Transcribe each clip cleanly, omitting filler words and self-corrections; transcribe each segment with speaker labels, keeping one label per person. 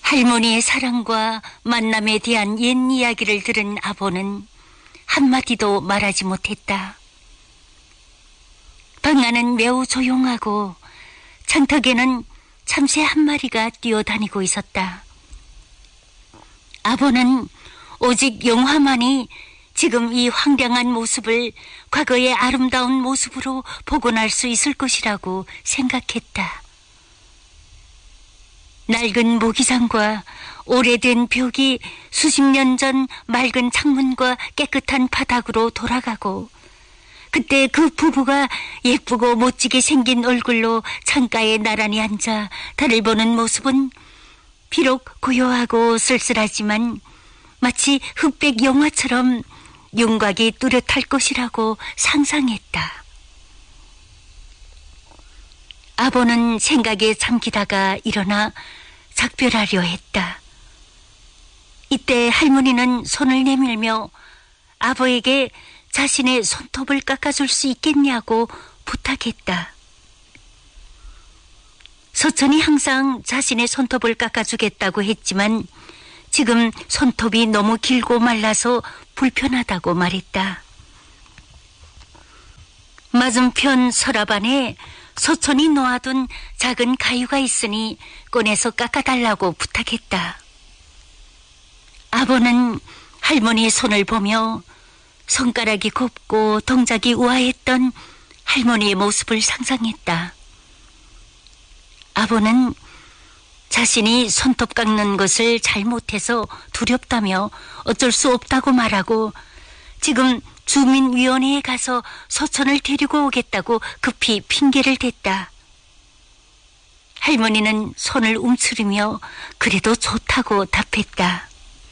Speaker 1: 할머니의 사랑과 만남에 대한 옛 이야기를 들은 아보는 한마디도 말하지 못했다. 방 안은 매우 조용하고 창턱에는 참새 한 마리가 뛰어다니고 있었다. 아보는 오직 영화만이 지금 이 황량한 모습을 과거의 아름다운 모습으로 복원할 수 있을 것이라고 생각했다. 낡은 모기장과 오래된 벽이 수십 년 전 맑은 창문과 깨끗한 바닥으로 돌아가고, 그때 그 부부가 예쁘고 멋지게 생긴 얼굴로 창가에 나란히 앉아 달을 보는 모습은 비록 고요하고 쓸쓸하지만 마치 흑백 영화처럼 윤곽이 뚜렷할 것이라고 상상했다. 아보는 생각에 잠기다가 일어나 작별하려 했다. 이때 할머니는 손을 내밀며 아보에게 자신의 손톱을 깎아줄 수 있겠냐고 부탁했다. 서천이 항상 자신의 손톱을 깎아주겠다고 했지만 지금 손톱이 너무 길고 말라서 불편하다고 말했다. 맞은편 서랍 안에 서천이 놓아둔 작은 가위가 있으니 꺼내서 깎아달라고 부탁했다. 아보는 할머니의 손을 보며 손가락이 곱고 동작이 우아했던 할머니의 모습을 상상했다. 아보는 자신이 손톱 깎는 것을 잘못해서 두렵다며 어쩔 수 없다고 말하고 지금 주민위원회에 가서 서천을 데리고 오겠다고 급히 핑계를 댔다. 할머니는 손을 움츠리며 그래도 좋다고 답했다.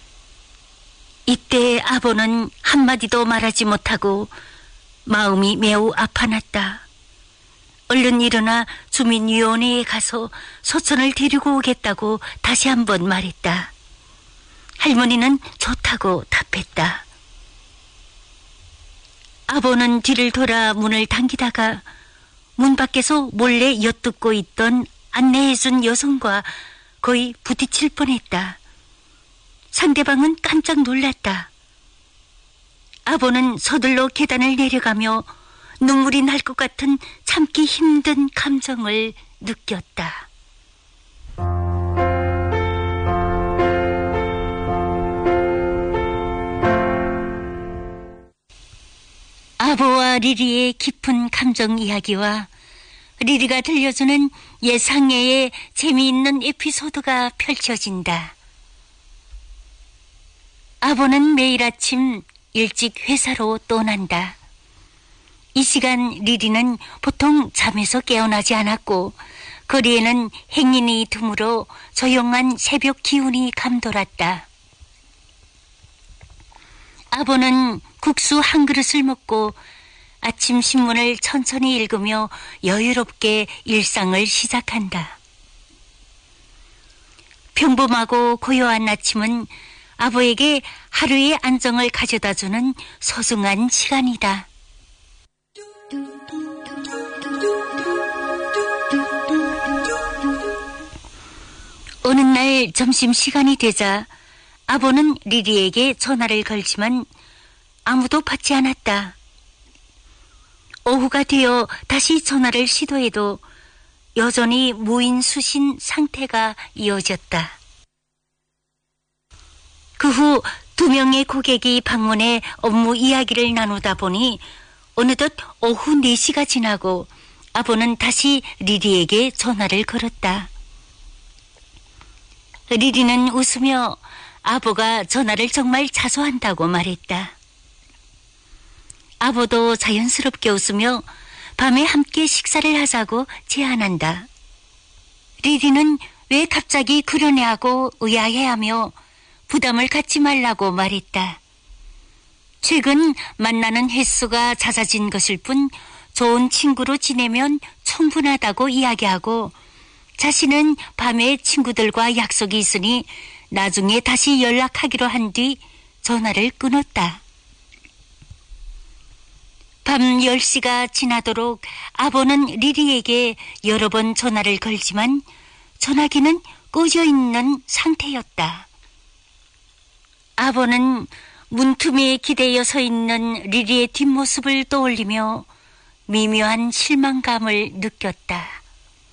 Speaker 1: 이때 아보는 한마디도 말하지 못하고 마음이 매우 아파났다. 얼른 일어나 주민위원회에 가서 서천을 데리고 오겠다고 다시 한번 말했다. 할머니는 좋다고 답했다. 아보는 뒤를 돌아 문을 당기다가 문 밖에서 몰래 엿듣고 있던 안내해준 여성과 거의 부딪힐 뻔했다. 상대방은 깜짝 놀랐다. 아보는 서둘러 계단을 내려가며 눈물이 날 것 같은 참기 힘든 감정을 느꼈다. 아보와 리리의 깊은 감정 이야기와 리리가 들려주는 예상외의 재미있는 에피소드가 펼쳐진다. 아보는 매일 아침 일찍 회사로 떠난다. 이 시간 리리는 보통 잠에서 깨어나지 않았고 거리에는 행인이 드물어 조용한 새벽 기운이 감돌았다. 아보는 국수 한 그릇을 먹고 아침 신문을 천천히 읽으며 여유롭게 일상을 시작한다. 평범하고 고요한 아침은 아보에게 하루의 안정을 가져다주는 소중한 시간이다. 어느 날 점심시간이 되자 아보는 리리에게 전화를 걸지만 아무도 받지 않았다. 오후가 되어 다시 전화를 시도해도 여전히 무인수신 상태가 이어졌다. 그 후 2명의 고객이 방문해 업무 이야기를 나누다 보니 어느덧 오후 4시가 지나고 아보는 다시 리리에게 전화를 걸었다. 리리는 웃으며 아보가 전화를 정말 자주 한다고 말했다. 아보도 자연스럽게 웃으며 밤에 함께 식사를 하자고 제안한다. 리리는 왜 갑자기 그러냐고 의아해하며 부담을 갖지 말라고 말했다. 최근 만나는 횟수가 잦아진 것일 뿐 좋은 친구로 지내면 충분하다고 이야기하고 자신은 밤에 친구들과 약속이 있으니 나중에 다시 연락하기로 한 뒤 전화를 끊었다. 밤 10시가 지나도록 아보는 리리에게 여러 번 전화를 걸지만 전화기는 꺼져 있는 상태였다. 아버는 문틈에 기대어 서 있는 리리의 뒷모습을 떠올리며 미묘한 실망감을 느꼈다.